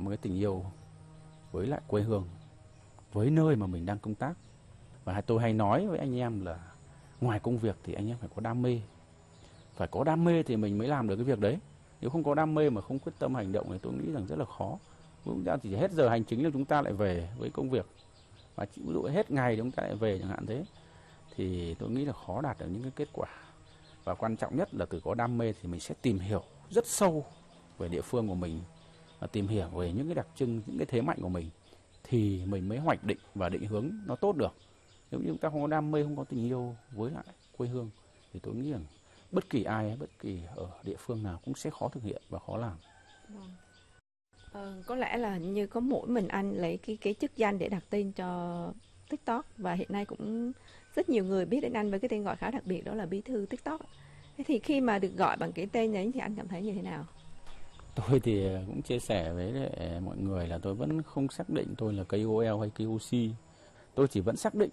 một cái tình yêu với lại quê hương, với nơi mà mình đang công tác. Và tôi hay nói với anh em là ngoài công việc thì anh em phải có đam mê. Phải có đam mê thì mình mới làm được cái việc đấy. Nếu không có đam mê mà không quyết tâm hành động thì tôi nghĩ rằng rất là khó. Chúng ta chỉ hết giờ hành chính là chúng ta lại về với công việc. Và ví dụ hết ngày chúng ta lại về chẳng hạn thế. Thì tôi nghĩ là khó đạt được những cái kết quả. Và quan trọng nhất là từ có đam mê thì mình sẽ tìm hiểu rất sâu về địa phương của mình. Và tìm hiểu về những cái đặc trưng, những cái thế mạnh của mình. Thì mình mới hoạch định và định hướng nó tốt được. Nếu như chúng ta không có đam mê, không có tình yêu với lại quê hương thì tôi nghĩ rằng bất kỳ ai, bất kỳ ở địa phương nào cũng sẽ khó thực hiện và khó làm. Có lẽ là như có mỗi mình anh lấy cái chức danh để đặt tên cho TikTok, và hiện nay cũng rất nhiều người biết đến anh với cái tên gọi khá đặc biệt, đó là Bí thư TikTok. Thế thì khi mà được gọi bằng cái tên ấy thì anh cảm thấy như thế nào? Tôi thì cũng chia sẻ với mọi người là tôi vẫn không xác định tôi là KOL hay KOC. Tôi chỉ vẫn xác định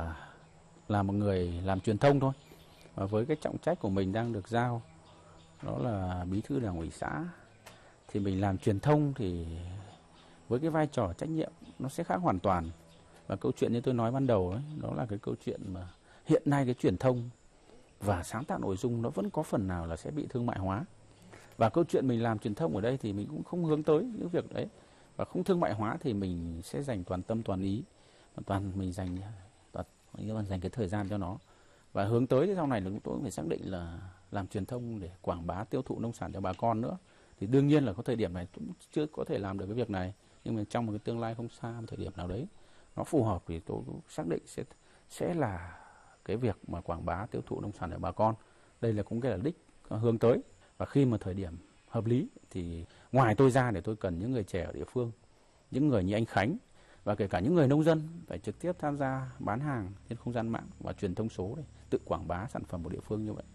là một người làm truyền thông thôi. Và với cái trọng trách của mình đang được giao, đó là bí thư đảng ủy xã, thì mình làm truyền thông thì với cái vai trò trách nhiệm nó sẽ khác hoàn toàn. Và câu chuyện như tôi nói ban đầu ấy, đó là cái câu chuyện mà hiện nay cái truyền thông và sáng tạo nội dung nó vẫn có phần nào là sẽ bị thương mại hóa. Và câu chuyện mình làm truyền thông ở đây thì mình cũng không hướng tới những việc đấy. Và không thương mại hóa thì mình sẽ dành toàn tâm toàn ý, mình dành cái thời gian cho nó. Và hướng tới thì sau này là chúng tôi phải xác định là làm truyền thông để quảng bá tiêu thụ nông sản cho bà con nữa. Thì đương nhiên là có thời điểm này cũng chưa có thể làm được cái việc này, nhưng mà trong một cái tương lai không xa, một thời điểm nào đấy nó phù hợp thì tôi cũng xác định sẽ là cái việc mà quảng bá tiêu thụ nông sản cho bà con. Đây là cũng cái là đích hướng tới. Và khi mà thời điểm hợp lý thì ngoài tôi ra để tôi cần những người trẻ ở địa phương, những người như anh Khánh và kể cả những người nông dân phải trực tiếp tham gia bán hàng trên không gian mạng và truyền thông số để tự quảng bá sản phẩm của địa phương như vậy.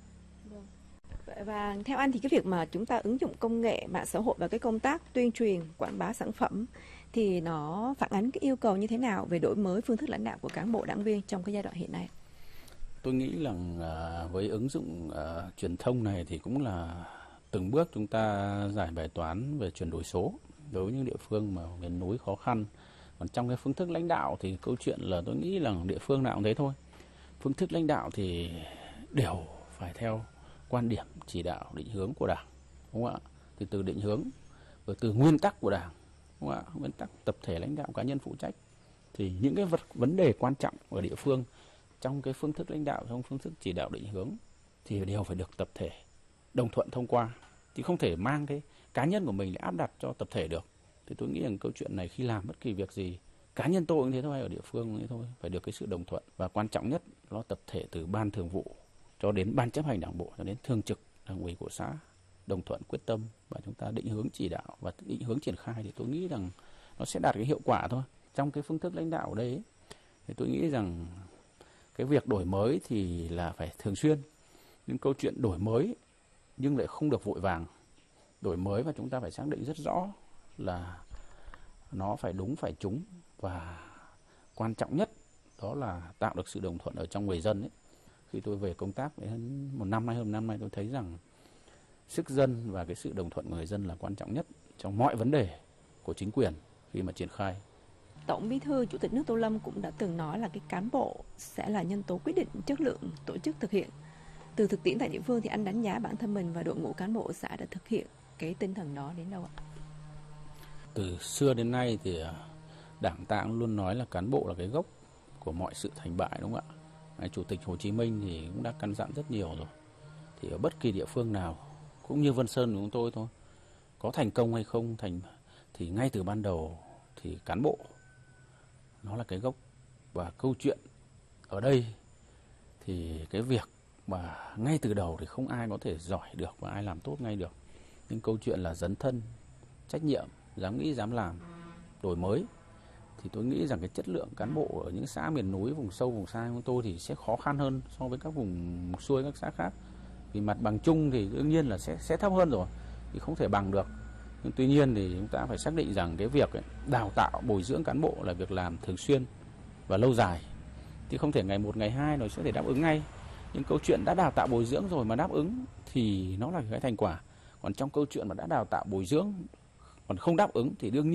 Và theo anh thì cái việc mà chúng ta ứng dụng công nghệ, mạng xã hội vào cái công tác tuyên truyền, quảng bá sản phẩm thì nó phản ánh cái yêu cầu như thế nào về đổi mới phương thức lãnh đạo của cán bộ đảng viên trong cái giai đoạn hiện nay? Tôi nghĩ rằng với ứng dụng truyền thông này thì cũng là từng bước chúng ta giải bài toán về chuyển đổi số đối với những địa phương mà miền núi khó khăn. Còn trong cái phương thức lãnh đạo thì câu chuyện là tôi nghĩ là địa phương nào cũng thế thôi. Phương thức lãnh đạo thì đều phải theo quan điểm chỉ đạo định hướng của Đảng, đúng không ạ? Thì từ định hướng và từ nguyên tắc của Đảng, đúng không ạ? Nguyên tắc tập thể lãnh đạo cá nhân phụ trách thì những cái vấn đề quan trọng ở địa phương trong cái phương thức lãnh đạo, trong phương thức chỉ đạo định hướng thì đều phải được tập thể đồng thuận thông qua, thì không thể mang cái cá nhân của mình để áp đặt cho tập thể được. Thì tôi nghĩ rằng câu chuyện này khi làm bất kỳ việc gì, cá nhân tôi cũng thế thôi, ở địa phương cũng thế thôi, phải được cái sự đồng thuận. Và quan trọng nhất nó tập thể từ ban thường vụ cho đến ban chấp hành đảng bộ, cho đến thường trực đảng ủy của xã đồng thuận quyết tâm và chúng ta định hướng chỉ đạo và định hướng triển khai, thì tôi nghĩ rằng nó sẽ đạt cái hiệu quả thôi. Trong cái phương thức lãnh đạo ở đây ấy, thì tôi nghĩ rằng cái việc đổi mới thì là phải thường xuyên, nhưng câu chuyện đổi mới nhưng lại không được vội vàng. Đổi mới và chúng ta phải xác định rất rõ là nó phải đúng, phải trúng, và quan trọng nhất đó là tạo được sự đồng thuận ở trong người dân ấy. Khi tôi về công tác hơn một năm nay tôi thấy rằng sức dân và cái sự đồng thuận của người dân là quan trọng nhất trong mọi vấn đề của chính quyền khi mà triển khai. Tổng Bí thư Chủ tịch nước Tô Lâm cũng đã từng nói là cái cán bộ sẽ là nhân tố quyết định chất lượng tổ chức thực hiện. Từ thực tiễn tại địa phương thì anh đánh giá bản thân mình và đội ngũ cán bộ ở xã đã thực hiện cái tinh thần đó đến đâu ạ? Từ xưa đến nay thì Đảng ta cũng luôn nói là cán bộ là cái gốc của mọi sự thành bại, đúng không ạ? Chủ tịch Hồ Chí Minh thì cũng đã căn dặn rất nhiều rồi. Thì ở bất kỳ địa phương nào, cũng như Vân Sơn của chúng tôi thôi, có thành công hay không thì ngay từ ban đầu thì cán bộ nó là cái gốc. Và câu chuyện ở đây thì cái việc mà ngay từ đầu thì không ai có thể giỏi được và ai làm tốt ngay được. Nhưng câu chuyện là dấn thân, trách nhiệm, dám nghĩ, dám làm, đổi mới, thì tôi nghĩ rằng cái chất lượng cán bộ ở những xã miền núi, vùng sâu, vùng xa của tôi thì sẽ khó khăn hơn so với các vùng xuôi, các xã khác. Vì mặt bằng chung thì đương nhiên là sẽ thấp hơn rồi, thì không thể bằng được. Nhưng tuy nhiên thì chúng ta phải xác định rằng cái việc đào tạo, bồi dưỡng cán bộ là việc làm thường xuyên và lâu dài. Thì không thể ngày một, ngày hai nó sẽ thể đáp ứng ngay. Nhưng câu chuyện đã đào tạo bồi dưỡng rồi mà đáp ứng thì nó là cái thành quả. Còn trong câu chuyện mà đã đào tạo bồi dưỡng còn không đáp ứng thì đương nhiên